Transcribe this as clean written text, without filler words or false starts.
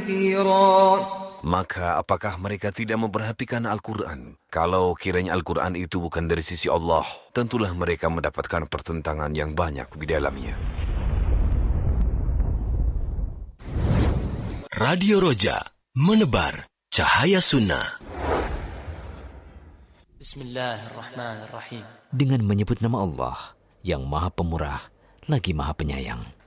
كثيرا. Maka apakah mereka tidak memperhatikan Al-Quran? Kalau kiranya Al-Quran itu bukan dari sisi Allah, tentulah mereka mendapatkan pertentangan yang banyak di dalamnya. Radio Roja, menebar cahaya sunnah. Bismillahirrahmanirrahim. Dengan menyebut nama Allah yang Maha Pemurah lagi Maha Penyayang.